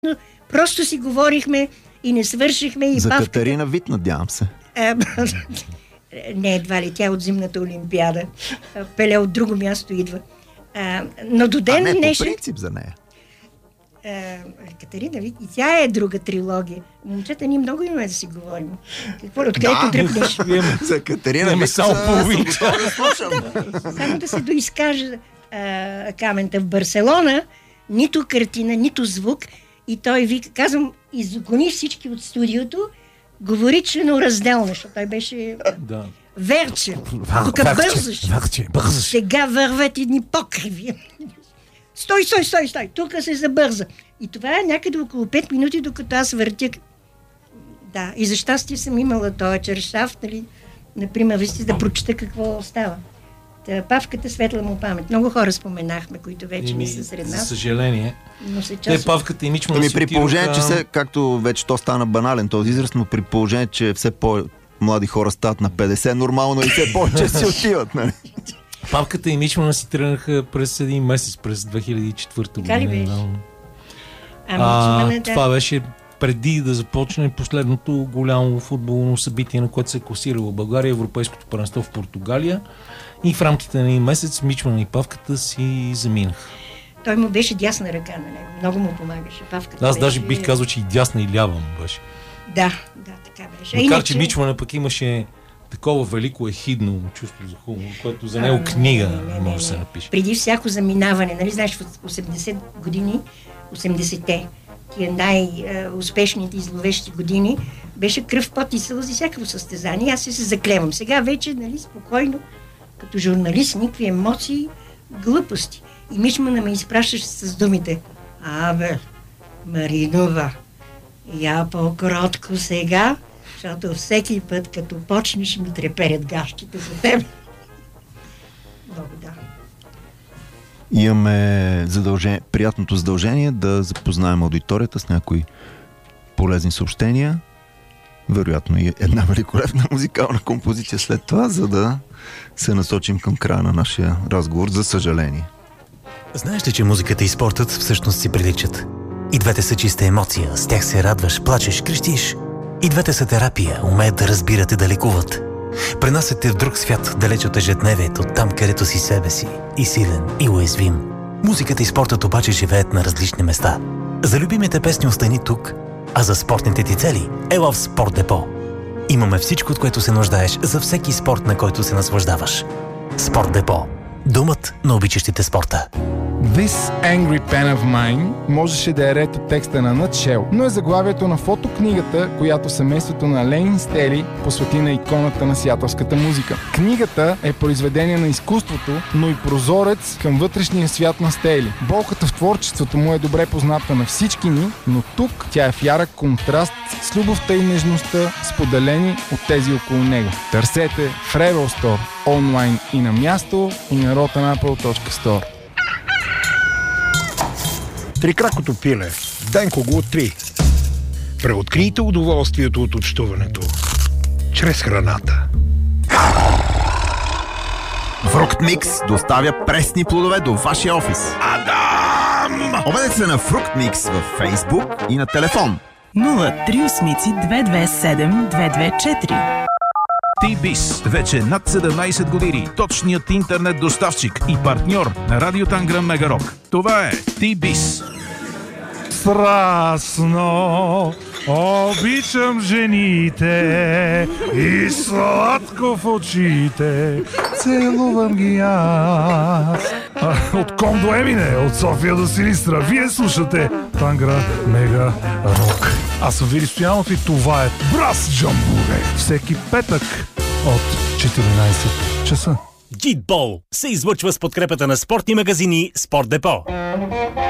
Просто си говорихме и не свършихме. И за Катерина Вит, надявам се. Не, едва ли, тя е от зимната олимпиада. Пеле от друго място идва. Но до ден днешен... по принцип за нея. Катерина Вит, и тя е друга трилогия. Момчета, ние много имаме да си говорим. Какво, откъдето дръпнеш? За Катерина Вит само половина. Само да се доизкаже Камента в Барселона, нито картина, нито звук. И той вика, казвам, изгони всички от студиото, говори членоразделно, защото той беше верче. Тук бързаш. Сега върват едни покриви. Стой! Тук се забърза. И това е някъде около 5 минути, докато аз въртя. Да, и за щастие съм имала този чершаф, нали, например, вижте, да прочета какво става. Павката, светла му памет. Много хора споменахме, които вече не са сред нас. За съжаление. Но се Павката и Мичман при положение, че както вече то стана банален този израз, но при положение, че все по-млади хора стават на 50, нормално и все повече си отиват. Нали? Павката и Мичмана си тръгнаха през един месец, през 2004 година. Така ли беше? Това беше преди да започне последното голямо футболно събитие, на което се класирало България, Европейското първенство в Португалия. И в рамките на един месец Мичман и Павката си заминаха. Той му беше дясна ръка на него. Много му помагаше. Павката аз даже бих казал, че и дясна и лява му беше. Да, така беше. Макар, че Мичмана пък имаше такова велико ехидно чувство за хумор, което за него книга може да се напише. Преди всяко заминаване, нали знаеш, в 80 години, 80-те, тия най-успешните и зловещи години, беше кръв, пот и сълзи всякакво състезание. Аз се заклевам. Сега вече, нали, спокойно, като журналист, никакви емоции, глупости. И Мичмана ме изпращаше с думите: абе, Маринова, я по-кротко сега, защото всеки път, като почнеш, ми треперят гащите за теб. Много да. Имаме приятното задължение да запознаем аудиторията с някои полезни съобщения. Вероятно и една великолепна музикална композиция след това, за да се насочим към края на нашия разговор, за съжаление. Знаеш ли, че музиката и спортът всъщност си приличат? И двете са чиста емоция, с тях се радваш, плачеш, крещиш. И двете са терапия, умеят да разбират и да лекуват. Пренасят те в друг свят, далеч от ежедневието, там където си себе си, и силен, и уязвим. Музиката и спортът обаче живеят на различни места. За любимите песни остани тук, а за спортните ти цели ела в Спорт Депо. Имаме всичко, от което се нуждаеш за всеки спорт, на който се наслаждаваш. Спорт Депо. Домът на обичащите спорта. This Angry Pen of Mine можеше да е ред от текста на Nutshell, но е заглавието на фотокнигата, която семейството на Ленин Стели посвети на иконата на сиатълската музика. Книгата е произведение на изкуството, но и прозорец към вътрешния свят на Стели. Болката в творчеството му е добре позната на всички ни, но тук тя е в ярък контраст с любовта и нежността, споделени от тези около него. Търсете в Rebel Store, онлайн и на място, и на rotanapple.store. Трикракото пиле. Денко го оттри. Преоткрийте удоволствието от общуването чрез храната. Фрукт Микс доставя пресни плодове до вашия офис. Адам! Обадете се на Фрукт Микс във Facebook и на телефон 038-227-224. T-Biz. Вече над 17 години. Точният интернет доставчик и партньор на Радио Танграм Мегарок. Това е T-Biz. Страстно обичам жените и сладко в очите целувам ги аз. От Ком до Емине, от София до Силистра, вие слушате Тангра Мега Рок. Аз съм Вили Стоянов и това е Брас Джамбуре. Всеки петък от 14 часа. Гитбол се излъчва с подкрепата на спортни магазини Спорт Депо.